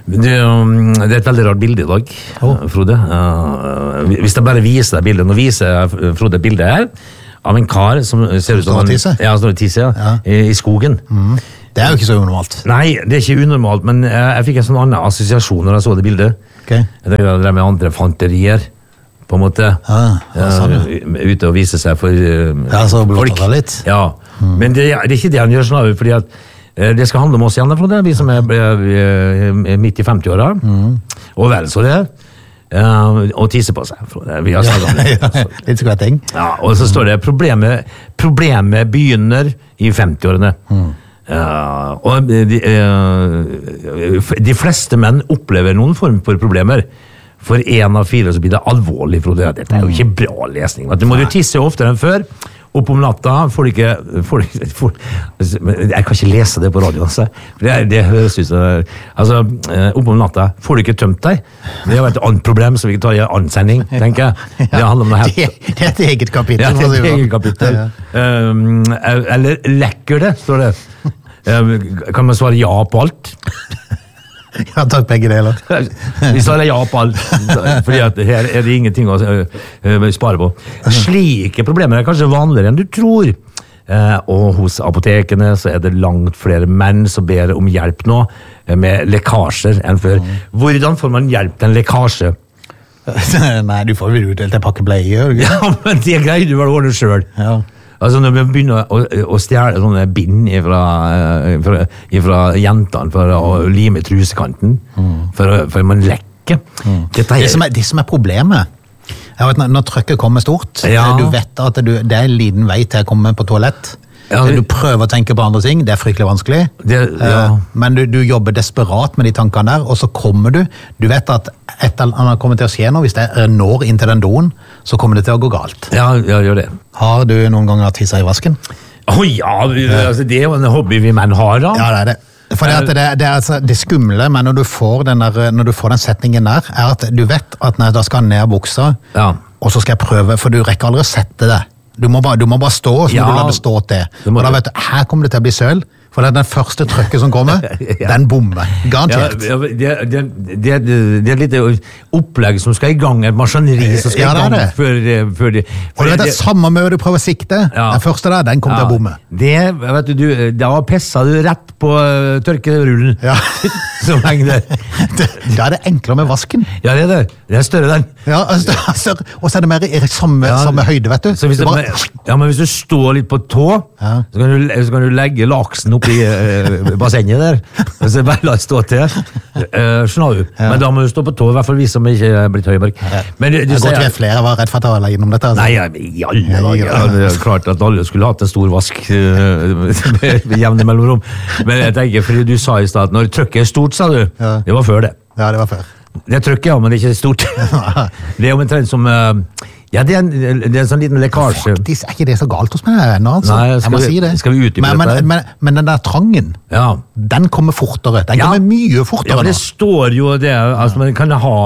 Det er et veldig rart bilde I dag, Frode. Hvis jeg bare viser deg bildet, nå viser jeg Frode et bilde her, av en kar som ser ut som en tisse, I skogen. Det jo ikke så unormalt. Nei, det ikke unormalt, men jeg fikk en sånn annen assosiasjon når jeg så det bildet. Okay. Jeg tenkte at det med andre fanterier, på en måte, ute og vise seg for folk. Litt. Ja, men det ikke det han gjør sånn av, fordi at det skal handle om oss igjen, Frode, vi som midt I 50-åra, og vel så det, og tisse på seg, Frode. Vi har snakket om det. Litt skvetting. Ja, og så står det, problemet begynner I 50-årene. Og de fleste menn opplever noen form for problemer. For 1 av 4 så blir det alvorlig, Frode. Dette jo ikke bra lesning. Du må jo tisse oftere enn før. Opp om natta får du ikke jeg kan ikke lese det på radio altså. Det høres ut altså, opp om natta får du ikke tømt deg det et annet problem som vi kan ta I en annen sending tenker jeg det handler om det et eget kapittel det et eget kapittel eller lekker det står det kan man svare ja på alt Ja, takk begge deler. Vi svarer ja på alt, fordi at her det ingenting å spare på. Slike problemer kanskje vanligere enn du tror. Og hos apotekene så det langt flere menn som ber om hjelp nå med lekkasjer enn før. Hvordan får man hjelp til en lekkasje? Nei, du får vel utdelt en pakke bleier. Ja, men det greier du vel å ordne selv. Ja. Altså når vi begynner å stjele sånne bind fra jentene for å lime trusekanten for man lekker det som problemet når trykket kommer stort du vet at det en liten vei til å komme på toalett du prøver å tenke på andre ting det fryktelig vanskelig men du jobber desperat med de tankene der og så kommer du vet at det kommer til å skje noe hvis det når inn til den doen så kommer det til å gå galt gjør det har du noen ganger tisset I vasken? Altså, det jo en hobby vi menn har da ja det for det altså, det skumle men når du får den setningen der at du vet at når da skal ned buksa og så skal jeg prøve for du rekker aldri å sette det du må bare stå, så må du la det stå til og da vet du, her kommer det til å bli søl for det den første trykket som kommer den bomber, garantert det litt opplegg som skal I gang et maskineri som skal I gang før de og du vet det samme med du prøver å sikte den første der, den kommer til å bomme vet du, da pisset du rett på tørkerullen så lenge da det enklere med vasken ja det større den større, og så det mer I samme høyde, vet du så hvis men hvis du står litt på tå så kan du legge laksen opp I bassenget der og så bare la det stå til skjønner du, men da må du stå på tå I hvert fall vi som ikke blitt høyberg men det går til flere var redd for å ta gjennom dette nei, I alle dager det klart at alle skulle hatt en stor vask med jevne mellomrom men jeg tenker, fordi du sa I stedet når trykket stort, sa du det var før det det var før det trykket, men det ikke stort det jo en trend som det en sånn liten lekkasje faktisk ikke det så galt hos meg altså. Nei, jeg må si det skal vi utdype men den der trangen den kommer fortere den kommer mye fortere det står jo det altså man kan ha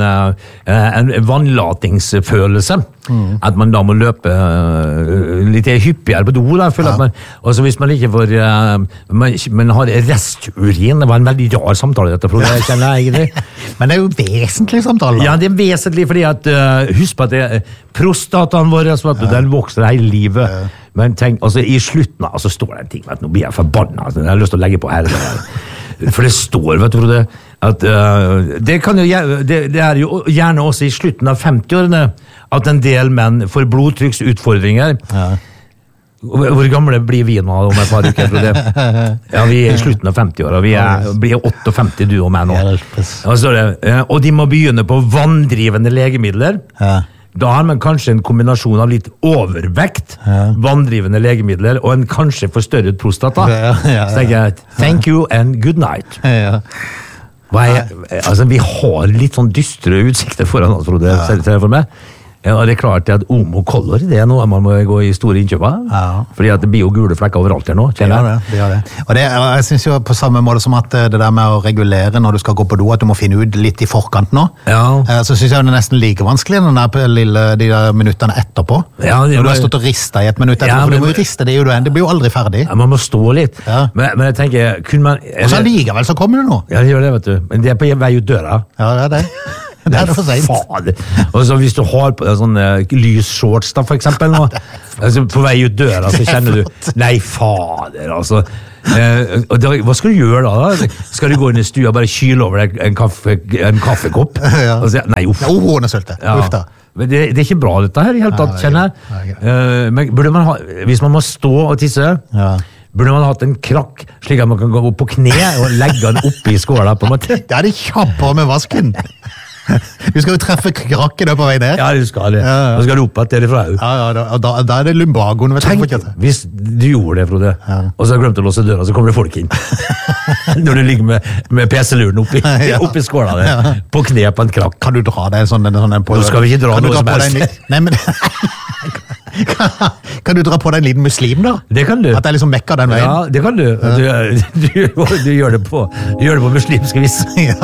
en vannlatingsfølelse at man da må løpe litt hyppigere på do da, at man, også hvis man ikke får man har resturin det var en veldig rar samtale dette for det kjenner jeg egentlig men det jo vesentlig samtale ja det vesentlig fordi at husk på at det prostataen vår den vokser hele livet men tenk, altså I slutten så står det en ting at nå blir jeg forbannet altså, jeg har lyst til å legge på her for det står vet du Frode at det kan jo det jo gjerne også I slutten av 50-årene at en del menn får blodtrykksutfordringer hvor gamle blir vi nå om et par uker Frode? Ja, vi I slutten av 50-åra vi blir 58 du og meg nå og de må begynne på vanndrivende legemidler da har man kanskje en kombinasjon av litt overvekt, vanndrivende legemidler, og en kanskje forstørret prostata. Så tenker jeg, thank you and good night. Altså, vi har litt sånn dystre utsikter foran oss, Frode, ser det for meg. Ja, det er klart at Omo Color, det er noe man må gå i store innkjøp av. Ja. Fordi at det blir jo gule flekker overalt her nå, kjenner jeg. Det gjør det. Og jeg synes jo på samme måte som at det der med å regulere når du skal gå på do, at du må finne ut litt i forkant nå, så synes jeg det er nesten like vanskelig de der minuttene etterpå. Ja, når du har stått og ristet i et minutt etterpå, for du må jo riste det, det blir jo aldri ferdig. Ja, man må stå litt. Ja. Men jeg tenker, kunne man... Og så likevel så kommer det nå. Ja, det gjør det, vet du. Men det er på vei ut døra. Ja, det er det. Det er det for sent. Fader. Og så hvis du har på sånn lys shorts da, for eksempel, nå, altså, på vei ut døra, så kjenner du, nei, fader, altså. Hva skal du gjøre da? Skal du gå inn i stua og bare kyle over deg en kaffekopp? Ja. Og så, nei, uff. Hun er sølte. Uff da. Men det er ikke bra dette her, i hele tatt, kjenner jeg. Men burde man ha, hvis man må stå og tisse, burde man hatt en krakk, slik at man kan gå opp på kne og legge den opp i skåla, på en måte. Det er det kjappere med vasken. Du skal jo treffe krakken på vei ned. Ja, du skal det. Da skal du opp at det er fra au. Ja, da er det lumbagoen. Tenk, hvis du gjorde det, Frode, og så har glemt å låse døra, så kommer det folk inn. Når du ligger med PC-luren oppi skåla der, på kne på en krakk. Kan du dra deg sånn på... Nå skal vi ikke dra noe som helst. Nei, men... Kan du dra på deg en liten muslim da? Det kan du. At det er liksom mekka den veien? Ja, det kan du. Du gjør det på muslimske vis.